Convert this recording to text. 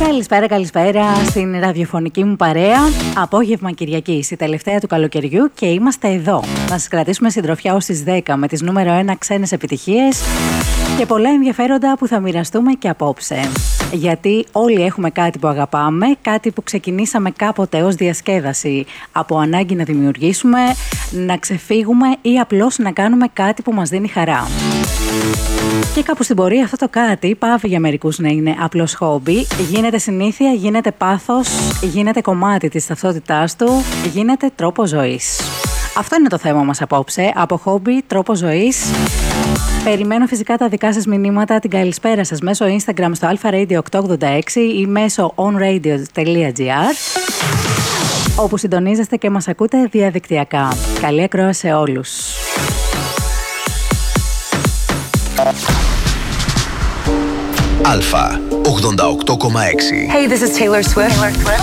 Καλησπέρα στην ραδιοφωνική μου παρέα. Απόγευμα Κυριακής, η τελευταία του καλοκαιριού, και είμαστε εδώ να σας κρατήσουμε συντροφιά ως τις 10 με τις νούμερο 1 ξένες επιτυχίες και πολλά ενδιαφέροντα που θα μοιραστούμε και απόψε. Γιατί όλοι έχουμε κάτι που αγαπάμε, κάτι που ξεκινήσαμε κάποτε ως διασκέδαση από ανάγκη να δημιουργήσουμε, να ξεφύγουμε ή απλώς να κάνουμε κάτι που μας δίνει χαρά. Και κάπου στην πορεία αυτό το κάτι πάβει για μερικούς να είναι απλώς χόμπι, γίνεται συνήθεια, γίνεται πάθος, γίνεται κομμάτι της ταυτότητάς του, γίνεται τρόπο ζωής. Αυτό είναι το θέμα μας απόψε, από χόμπι, τρόπο ζωής. Περιμένω φυσικά τα δικά σας μηνύματα, την καλησπέρα σας μέσω Instagram στο alpharadio886 ή μέσω onradio.gr, όπου συντονίζεστε και μας ακούτε διαδικτυακά. Καλή ακρόαση σε όλους. Αλφα 88,6. Hey, this is Taylor Swift.